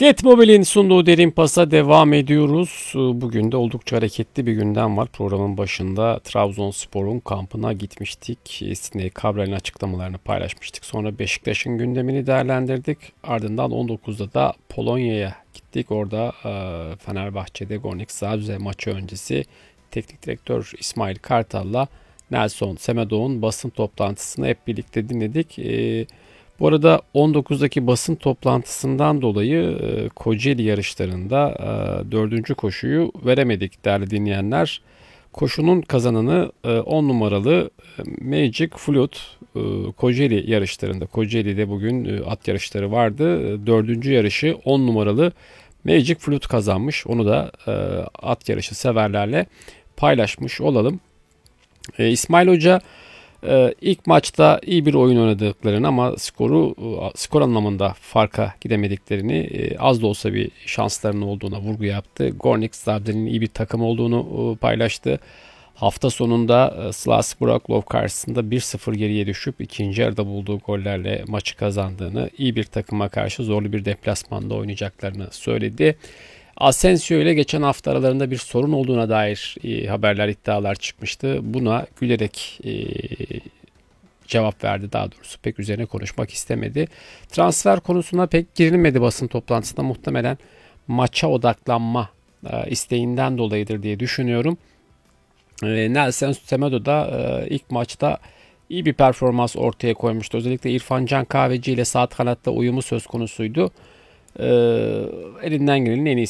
Getmobil'in sunduğu derin pasa devam ediyoruz. Bugün de oldukça hareketli bir gündem var. Programın başında Trabzonspor'un kampına gitmiştik. Sinek Cabral'in açıklamalarını paylaşmıştık. Sonra Beşiktaş'ın gündemini değerlendirdik. Ardından 19'da da Polonya'ya gittik. Orada Fenerbahçe'de Gornik Zabrze maçı öncesi teknik direktör İsmail Kartal'la Nelson Semedo'nun basın toplantısını hep birlikte dinledik. Bu arada 19'daki basın toplantısından dolayı Kocaeli yarışlarında 4. koşuyu veremedik değerli dinleyenler. Koşunun kazananı 10 numaralı Magic Flute Kocaeli yarışlarında. Kocaeli'de bugün at yarışları vardı. 4. yarışı 10 numaralı Magic Flute kazanmış. Onu da at yarışı severlerle paylaşmış olalım. İsmail Hoca ilk maçta iyi bir oyun oynadıklarını ama skor anlamında farka gidemediklerini, az da olsa bir şanslarının olduğuna vurgu yaptı. Gornik Zabrze'nin iyi bir takım olduğunu paylaştı. Hafta sonunda Slask Wrocław karşısında 1-0 geriye düşüp ikinci yarıda bulduğu gollerle maçı kazandığını, iyi bir takıma karşı zorlu bir deplasmanda oynayacaklarını söyledi. Asensio ile geçen hafta aralarında bir sorun olduğuna dair haberler, iddialar çıkmıştı. Buna gülerek cevap verdi, daha doğrusu pek üzerine konuşmak istemedi. Transfer konusuna pek girilmedi basın toplantısında, muhtemelen maça odaklanma isteğinden dolayıdır diye düşünüyorum. Nelson Semedo da ilk maçta iyi bir performans ortaya koymuştu. Özellikle İrfan Can Kahveci ile sağ kanatta uyumu söz konusuydu. Elinden gelenin en iyisi